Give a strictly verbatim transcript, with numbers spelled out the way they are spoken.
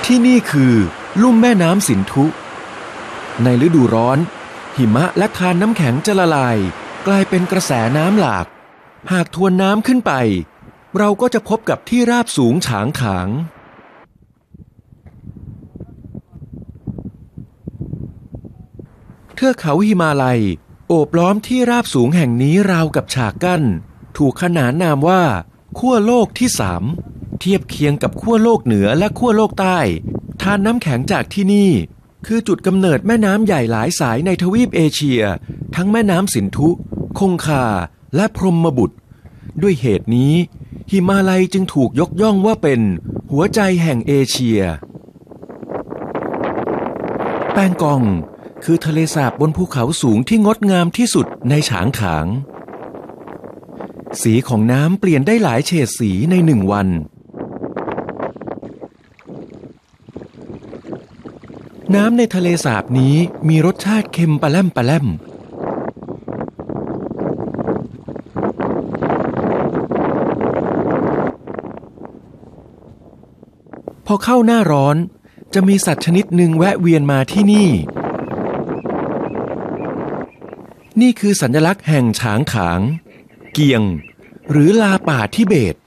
ที่นี่คือลุ่มแม่น้ำสินธุในฤดูร้อนหิมะและคานน้ำแข็งจะละลายกลายเป็นกระแสน้ำหลากหากทวนน้ำขึ้นไปเราก็จะพบกับที่ราบสูงฉางขางเทือกเขาหิมาลัยโอบล้อมที่ราบสูงแห่งนี้ราวกับฉากกั้นถูกขนานนามว่าขั้วโลกที่สามเทียบเคียงกับขั้วโลกเหนือและขั้วโลกใต้ทานน้ำแข็งจากที่นี่คือจุดกำเนิดแม่น้ำใหญ่หลายสายในทวีปเอเชียทั้งแม่น้ำสินธุคงคาและพรหมบุตรด้วยเหตุนี้หิมาลัยจึงถูกยกย่องว่าเป็นหัวใจแห่งเอเชียแปงกองคือทะเลสาบบนภูเขาสูงที่งดงามที่สุดในฉางขางสีของน้ำเปลี่ยนได้หลายเฉดสีในหนึ่งวันน้ำในทะเลสาบนี้มีรสชาติเค็มปะแล่มปะแล่มพอเข้าหน้าร้อนจะมีสัตว์ชนิดหนึ่งแวะเวียนมาที่นี่นี่คือสัญลักษณ์แห่งฉางขางเกียงหรือลาป่าทิเบต